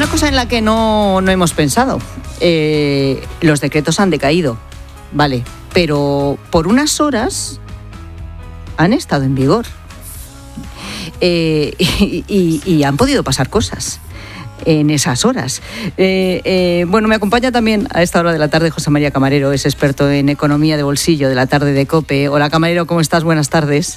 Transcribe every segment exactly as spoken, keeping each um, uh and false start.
una cosa en la que no, no hemos pensado. Eh, los decretos han decaído, vale, pero por unas horas han estado en vigor. Eh, y, y, y han podido pasar cosas en esas horas. Eh, eh, bueno, me acompaña también a esta hora de la tarde José María Camarero, es experto en economía de bolsillo de la tarde de COPE. Hola Camarero, ¿cómo estás? Buenas tardes.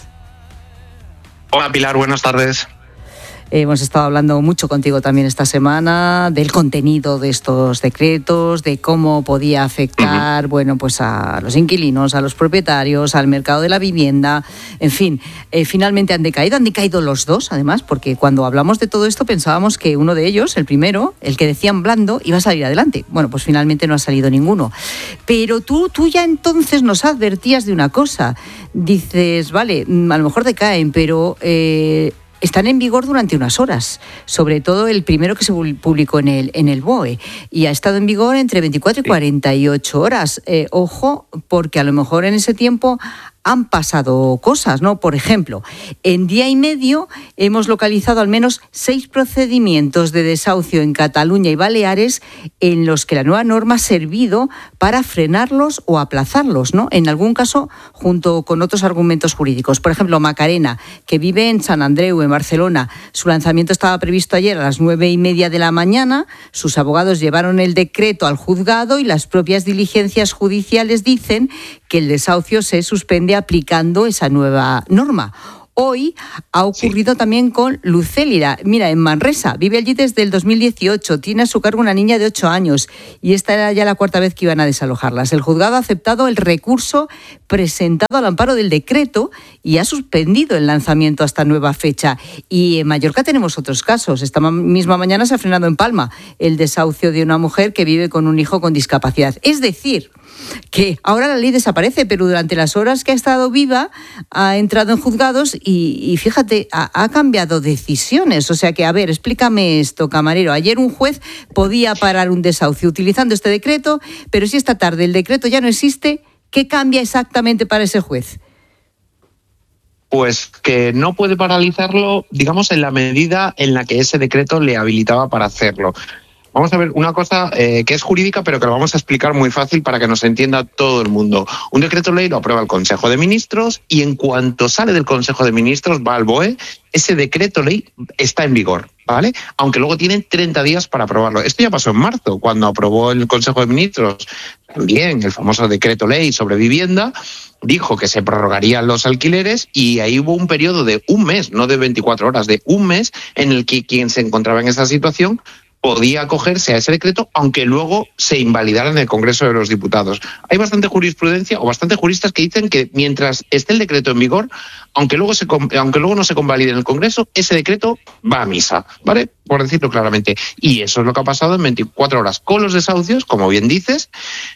Hola Pilar, buenas tardes. Hemos estado hablando mucho contigo también esta semana del contenido de estos decretos, de cómo podía afectar, uh-huh. bueno, pues a los inquilinos, a los propietarios, al mercado de la vivienda, en fin, eh, finalmente han decaído, han decaído los dos, además, porque cuando hablamos de todo esto pensábamos que uno de ellos, el primero, el que decían blando, iba a salir adelante. Bueno, pues finalmente no ha salido ninguno. Pero tú, tú ya entonces nos advertías de una cosa. Dices, vale, a lo mejor decaen, pero... Eh, están en vigor durante unas horas, sobre todo el primero que se publicó en el, en el B O E, y ha estado en vigor entre veinticuatro y cuarenta y ocho horas. Eh, ojo, porque a lo mejor en ese tiempo han pasado cosas, ¿no? Por ejemplo, en día y medio hemos localizado al menos seis procedimientos de desahucio en Cataluña y Baleares en los que la nueva norma ha servido para frenarlos o aplazarlos, ¿no? En algún caso, junto con otros argumentos jurídicos. Por ejemplo, Macarena, que vive en Sant Andreu, en Barcelona. Su lanzamiento estaba previsto ayer a las nueve y media de la mañana. Sus abogados llevaron el decreto al juzgado y las propias diligencias judiciales dicen que el desahucio se suspende aplicando esa nueva norma. Hoy ha ocurrido sí. también con Lucélida. Mira, en Manresa, vive allí desde el dos mil dieciocho, tiene a su cargo una niña de ocho años y esta era ya la cuarta vez que iban a desalojarlas. El juzgado ha aceptado el recurso presentado al amparo del decreto y ha suspendido el lanzamiento hasta nueva fecha. Y en Mallorca tenemos otros casos. Esta misma mañana se ha frenado en Palma el desahucio de una mujer que vive con un hijo con discapacidad. Es decir, que ahora la ley desaparece, pero durante las horas que ha estado viva ha entrado en juzgados y, y fíjate, ha, ha cambiado decisiones. O sea que, a ver, explícame esto, Camarero. Ayer un juez podía parar un desahucio utilizando este decreto, pero si esta tarde el decreto ya no existe, ¿qué cambia exactamente para ese juez? Pues que no puede paralizarlo, digamos, en la medida en la que ese decreto le habilitaba para hacerlo. Vamos a ver una cosa eh, que es jurídica, pero que lo vamos a explicar muy fácil para que nos entienda todo el mundo. Un decreto ley lo aprueba el Consejo de Ministros y en cuanto sale del Consejo de Ministros, va al B O E, ese decreto ley está en vigor, ¿vale? Aunque luego tienen treinta días para aprobarlo. Esto ya pasó en marzo, cuando aprobó el Consejo de Ministros también el famoso decreto ley sobre vivienda. Dijo que se prorrogarían los alquileres y ahí hubo un periodo de un mes, no de veinticuatro horas, de un mes en el que quien se encontraba en esa situación podía acogerse a ese decreto, aunque luego se invalidara en el Congreso de los Diputados. Hay bastante jurisprudencia o bastante juristas que dicen que mientras esté el decreto en vigor, aunque luego, se, aunque luego no se convalide en el Congreso, ese decreto va a misa, ¿vale? Por decirlo claramente. Y eso es lo que ha pasado en veinticuatro horas con los desahucios, como bien dices,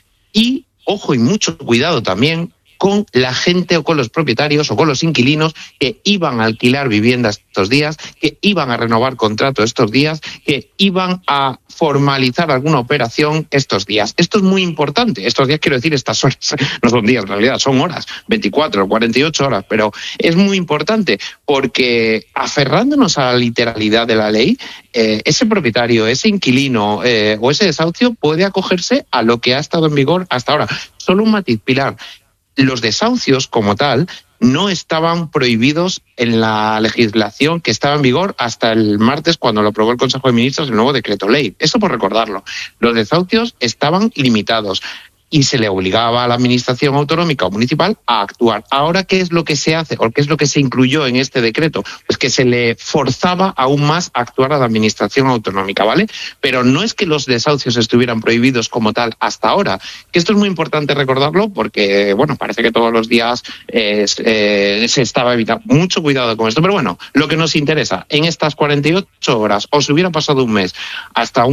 y, ojo, y mucho cuidado también con la gente o con los propietarios o con los inquilinos que iban a alquilar viviendas estos días, que iban a renovar contrato estos días, que iban a formalizar alguna operación estos días. Esto es muy importante. Estos días, quiero decir, estas horas, no son días, en realidad son horas, veinticuatro o cuarenta y ocho horas, pero es muy importante porque aferrándonos a la literalidad de la ley, eh, ese propietario, ese inquilino eh, o ese desahucio puede acogerse a lo que ha estado en vigor hasta ahora. Solo un matiz, Pilar. Los desahucios, como tal, no estaban prohibidos en la legislación que estaba en vigor hasta el martes, cuando lo aprobó el Consejo de Ministros el nuevo decreto ley. Eso por recordarlo. Los desahucios estaban limitados y se le obligaba a la administración autonómica o municipal a actuar. Ahora, ¿qué es lo que se hace o qué es lo que se incluyó en este decreto? Pues que se le forzaba aún más a actuar a la administración autonómica, ¿vale? Pero no es que los desahucios estuvieran prohibidos como tal hasta ahora, que esto es muy importante recordarlo porque, bueno, parece que todos los días eh, eh, se estaba evitando. Mucho cuidado con esto, pero bueno, lo que nos interesa, en estas cuarenta y ocho horas, o se hubiera pasado un mes hasta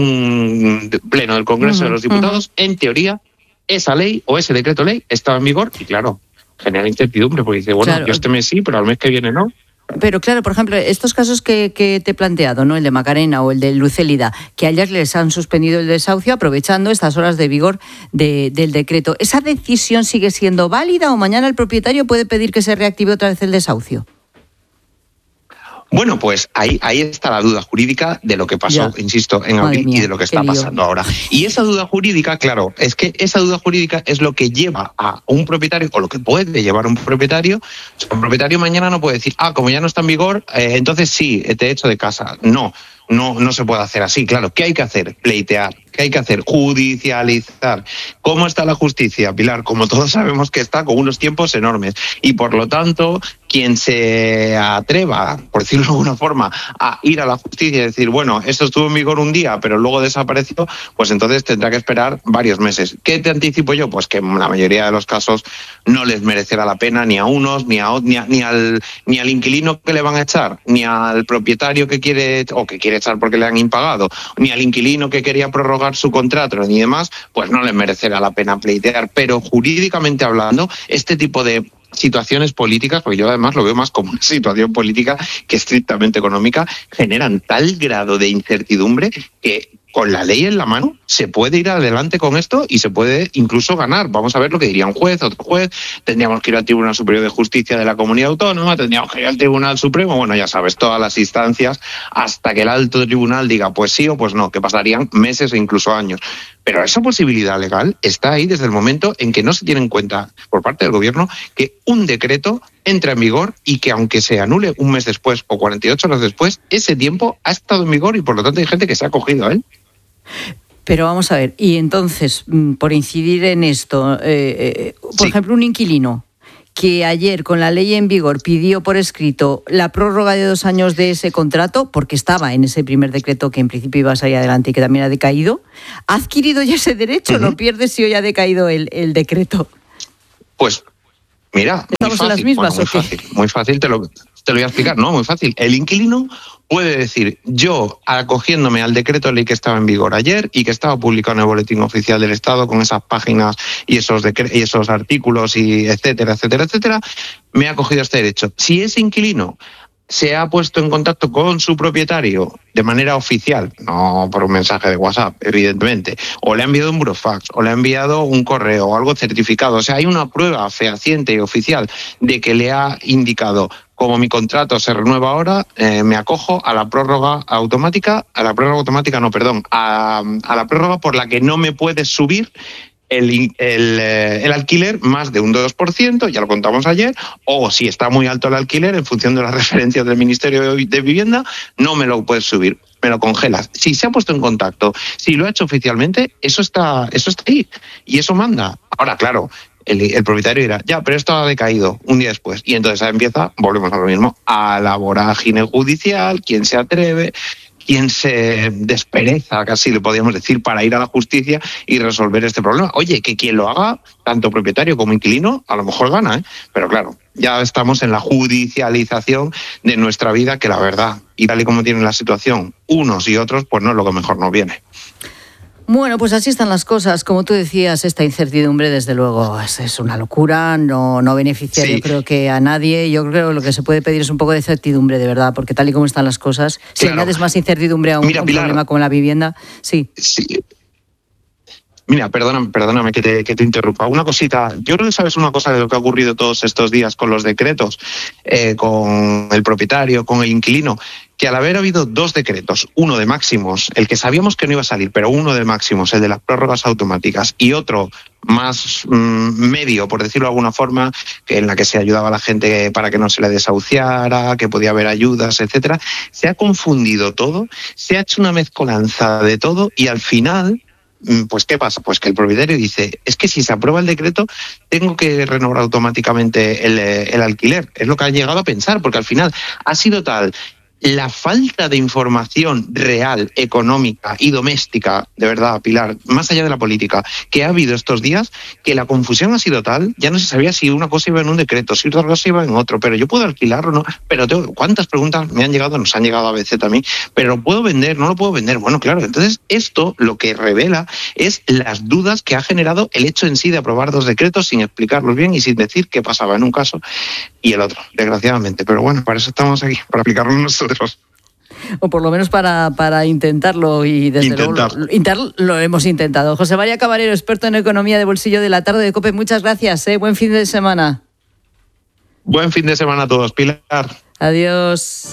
un pleno del Congreso uh-huh, de los Diputados, uh-huh. en teoría, esa ley o ese decreto ley estaba en vigor y, claro, genera incertidumbre porque dice, bueno, claro, yo este mes sí, pero al mes que viene no. Pero claro, por ejemplo, estos casos que, que te he planteado, ¿no? El de Macarena o el de Lucélida, que ayer les han suspendido el desahucio aprovechando estas horas de vigor de, del decreto. ¿Esa decisión sigue siendo válida o mañana el propietario puede pedir que se reactive otra vez el desahucio? Bueno, pues ahí, ahí está la duda jurídica de lo que pasó, ya. insisto, en abril mía, y de lo que está lío. pasando ahora. Y esa duda jurídica, claro, es que esa duda jurídica es lo que lleva a un propietario, o lo que puede llevar a un propietario. Un propietario mañana no puede decir, ah, como ya no está en vigor, eh, entonces sí, te echo de casa. No. No, no se puede hacer así, claro. ¿Qué hay que hacer? Pleitear. ¿Qué hay que hacer? Judicializar. ¿Cómo está la justicia, Pilar? Como todos sabemos que está con unos tiempos enormes. Y por lo tanto, quien se atreva, por decirlo de alguna forma, a ir a la justicia y decir, bueno, esto estuvo en vigor un día, pero luego desapareció, pues entonces tendrá que esperar varios meses. ¿Qué te anticipo yo? Pues que en la mayoría de los casos no les merecerá la pena ni a unos, ni a ni, a, ni al ni al inquilino que le van a echar, ni al propietario que quiere o que quiere echar porque le han impagado, ni al inquilino que quería prorrogar su contrato ni demás, pues no les merecerá la pena pleitear. Pero jurídicamente hablando, este tipo de situaciones políticas, porque yo además lo veo más como una situación política que estrictamente económica, generan tal grado de incertidumbre que con la ley en la mano se puede ir adelante con esto y se puede incluso ganar. Vamos a ver lo que diría un juez, otro juez, tendríamos que ir al Tribunal Superior de Justicia de la Comunidad Autónoma, tendríamos que ir al Tribunal Supremo, bueno, ya sabes, todas las instancias, hasta que el alto tribunal diga pues sí o pues no, que pasarían meses e incluso años. Pero esa posibilidad legal está ahí desde el momento en que no se tiene en cuenta por parte del gobierno que un decreto entra en vigor y que aunque se anule un mes después o cuarenta y ocho horas después, ese tiempo ha estado en vigor y por lo tanto hay gente que se ha acogido a él. Pero vamos a ver, y entonces, por incidir en esto, eh, eh, por sí. ejemplo, un inquilino que ayer con la ley en vigor pidió por escrito la prórroga de dos años de ese contrato, porque estaba en ese primer decreto que en principio iba a salir adelante y que también ha decaído, ¿ha adquirido ya ese derecho? Uh-huh. ¿Lo pierde si hoy ha decaído el, el decreto? Pues mira, muy fácil, las mismas, bueno, muy fácil, muy fácil, te lo, te lo voy a explicar, no, muy fácil. El inquilino puede decir, yo acogiéndome al decreto de ley que estaba en vigor ayer y que estaba publicado en el Boletín Oficial del Estado con esas páginas y esos, decre- y esos artículos y etcétera, etcétera, etcétera, me he acogido a este derecho. Si ese inquilino se ha puesto en contacto con su propietario de manera oficial, no por un mensaje de WhatsApp, evidentemente, o le ha enviado un burofax, o le ha enviado un correo o algo certificado, o sea, hay una prueba fehaciente y oficial de que le ha indicado, como mi contrato se renueva ahora, eh, me acojo a la prórroga automática, a la prórroga automática, no, perdón, a, a la prórroga por la que no me puedes subir El, el, el alquiler más de un dos por ciento, ya lo contamos ayer, o si está muy alto el alquiler, en función de las referencias del Ministerio de Vivienda, no me lo puedes subir, me lo congelas. Si se ha puesto en contacto, si lo ha hecho oficialmente, eso está, eso está ahí y eso manda. Ahora, claro, el, el propietario dirá, ya, pero esto ha decaído un día después. Y entonces empieza, volvemos a lo mismo, a la vorágine judicial, quién se atreve, quién se despereza, casi le podríamos decir, para ir a la justicia y resolver este problema. Oye, que quien lo haga, tanto propietario como inquilino, a lo mejor gana, ¿eh? Pero claro, ya estamos en la judicialización de nuestra vida, que la verdad, y tal y como tiene la situación unos y otros, pues no es lo que mejor nos viene. Bueno, pues así están las cosas. Como tú decías, esta incertidumbre, desde luego, es, es una locura, no, no beneficia sí. yo creo que a nadie. Yo creo que lo que se puede pedir es un poco de certidumbre, de verdad, porque tal y como están las cosas, claro. Si añades más incertidumbre a un, Mira, un Pilar, problema como la vivienda, sí. Sí. Mira, perdóname, perdóname que te, que te interrumpa. Una cosita, yo creo que sabes una cosa de lo que ha ocurrido todos estos días con los decretos, eh, con el propietario, con el inquilino, que al haber habido dos decretos, uno de máximos, el que sabíamos que no iba a salir, pero uno de máximos, el de las prórrogas automáticas, y otro más mmm, medio, por decirlo de alguna forma, que en la que se ayudaba a la gente para que no se le desahuciara, que podía haber ayudas, etcétera, se ha confundido todo, se ha hecho una mezcolanza de todo y al final... Pues ¿qué pasa? Pues que el propietario dice, es que si se aprueba el decreto tengo que renovar automáticamente el, el alquiler. Es lo que ha llegado a pensar, porque al final ha sido tal la falta de información real, económica y doméstica, de verdad, Pilar, más allá de la política, que ha habido estos días, que la confusión ha sido tal, ya no se sabía si una cosa iba en un decreto, si otra cosa iba en otro, pero yo puedo alquilar o no, pero tengo, ¿cuántas preguntas me han llegado? Nos han llegado a veces también, pero ¿lo puedo vender? ¿No lo puedo vender? Bueno, claro, entonces esto lo que revela es las dudas que ha generado el hecho en sí de aprobar dos decretos sin explicarlos bien y sin decir qué pasaba en un caso y el otro, desgraciadamente, pero bueno, para eso estamos aquí, para aplicarlo nosotros. O por lo menos para, para intentarlo y desde Intentar. luego lo, lo hemos intentado. José María Camarero, experto en economía de bolsillo de la tarde de COPE, muchas gracias, ¿eh? Buen fin de semana. Buen fin de semana a todos, Pilar. Adiós.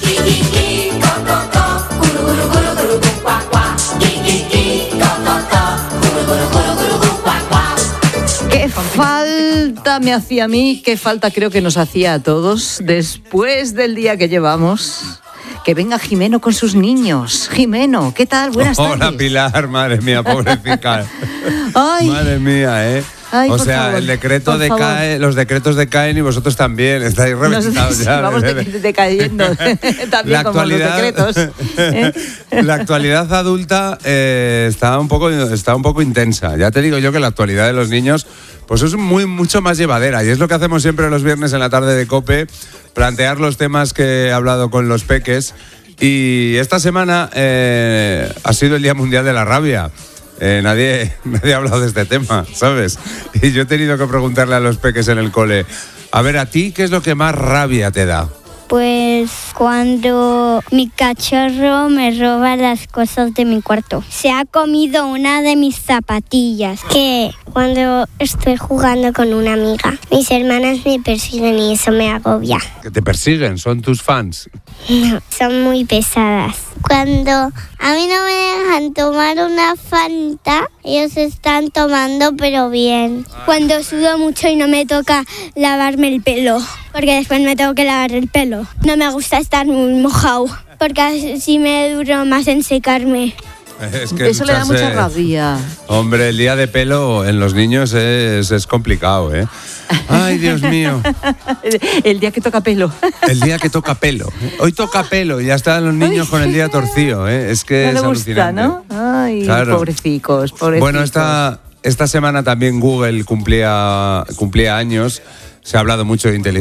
Qué falta me hacía a mí, qué falta creo que nos hacía a todos después del día que llevamos. Que venga Jimeno con sus niños. Jimeno, ¿qué tal? Buenas tardes. Hola, Pilar, madre mía, pobrecita. Ay. Madre mía, ¿eh? Ay, o por sea, favor, el decreto por decae, favor. los decretos decaen y vosotros también, estáis reventados ya. Vamos de, de, decayendo también la como los decretos. ¿eh? La actualidad adulta eh, está, un poco, está un poco intensa. Ya te digo yo que la actualidad de los niños pues es muy mucho más llevadera y es lo que hacemos siempre los viernes en la tarde de COPE, plantear los temas que he hablado con los peques. Y esta semana eh, ha sido el Día Mundial de la Rabia. Eh, nadie, nadie ha hablado de este tema, ¿sabes? Y yo he tenido que preguntarle a los peques en el cole, a ver, ¿a ti qué es lo que más rabia te da? Pues cuando mi cachorro me roba las cosas de mi cuarto. Se ha comido una de mis zapatillas. Que cuando estoy jugando con una amiga, mis hermanas me persiguen y eso me agobia. ¿Que te persiguen? ¿Son tus fans? No, son muy pesadas. Cuando a mí no me dejan tomar una Fanta, ellos están tomando pero bien. Cuando sudo mucho y no me toca lavarme el pelo, porque después me tengo que lavar el pelo. No me gusta estar muy mojado, porque así me duro más en secarme. Es que eso le da mucha rabia. Hombre, el día de pelo en los niños es, es complicado, ¿eh? Ay, Dios mío. el, el día que toca pelo. El día que toca pelo. Hoy toca pelo y ya están los niños con el día torcido, ¿eh? Es que no es le gusta, alucinante. ¿no? Ay, claro. pobrecicos, pobrecicos. Bueno, esta, esta semana también Google cumplía, cumplía años. Se ha hablado mucho de inteligencia